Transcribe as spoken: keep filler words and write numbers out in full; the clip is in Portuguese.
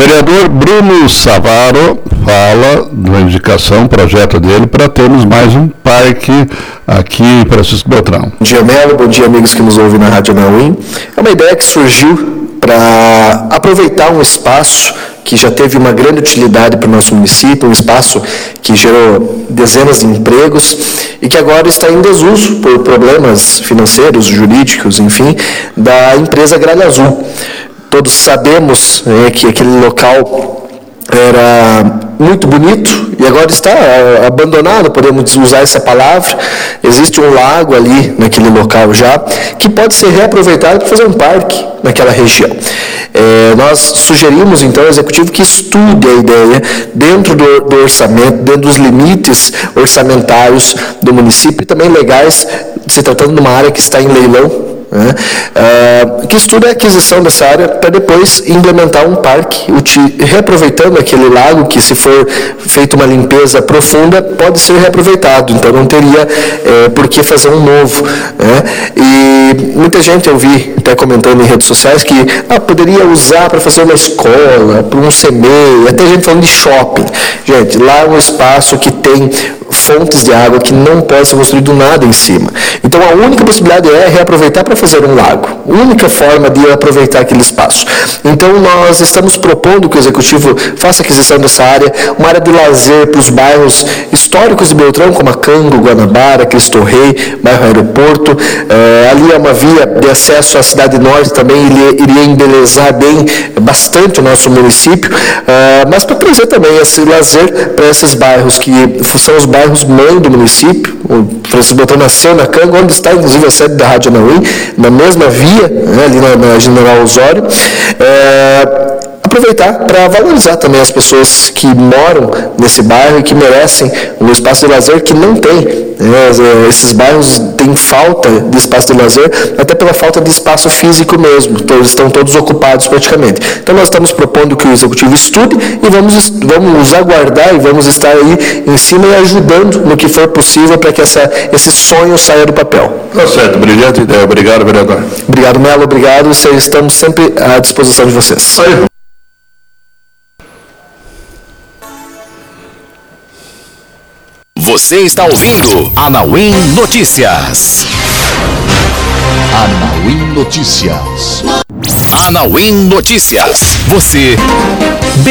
vereador Bruno Savaro fala da indicação, projeto dele, para termos mais um parque aqui em Francisco Beltrão. Bom dia, Melo. Bom dia, amigos que nos ouvem na Rádio Anauim. É uma ideia que surgiu para aproveitar um espaço que já teve uma grande utilidade para o nosso município, um espaço que gerou dezenas de empregos e que agora está em desuso por problemas financeiros, jurídicos, enfim, da empresa Gralha Azul. Todos sabemos é, que aquele local era muito bonito e agora está abandonado, podemos usar essa palavra. Existe um lago ali naquele local já, que pode ser reaproveitado para fazer um parque naquela região. É, nós sugerimos então ao Executivo que estude a ideia dentro do, do orçamento, dentro dos limites orçamentários do município e também legais, se tratando de uma área que está em leilão. Né? Uh, que estuda a aquisição dessa área para depois implementar um parque, reaproveitando aquele lago que, se for feita uma limpeza profunda, pode ser reaproveitado, então não teria eh, por que fazer um novo. Né? E muita gente eu vi até comentando em redes sociais que ah, poderia usar para fazer uma escola, para um C M E, até gente falando de shopping. Gente, lá é um espaço que tem fontes de água que não pode ser construído nada em cima. Então a única possibilidade é reaproveitar para fazer um lago. A única forma de aproveitar aquele espaço. Então nós estamos propondo que o Executivo faça aquisição dessa área, uma área de lazer para os bairros históricos de Beltrão, como a Cango, Guanabara, Cristo Rei, bairro Aeroporto. Uh, ali é uma via de acesso à Cidade Norte, também ele iria embelezar bem, bastante o nosso município, uh, mas para trazer também esse lazer para esses bairros que são os bairros mãe do município. O Francisco Beltrão nasceu na Cango, onde está inclusive a sede da Rádio Anauim, na mesma via, né, ali na, na General Osório. É, aproveitar para valorizar também as pessoas que moram nesse bairro e que merecem um espaço de lazer que não tem. Né? Esses bairros têm falta de espaço de lazer, até pela falta de espaço físico mesmo, todos, estão todos ocupados praticamente. Então nós estamos propondo que o Executivo estude e vamos, vamos aguardar e vamos estar aí em cima e ajudando no que for possível para que essa, esse sonho saia do papel. Tá certo, brilhante ideia. Obrigado, vereador. Obrigado, Melo, obrigado. Estamos sempre à disposição de vocês. Aí. Você está ouvindo Anauim Notícias. Anauim Notícias. Anauim Notícias. Você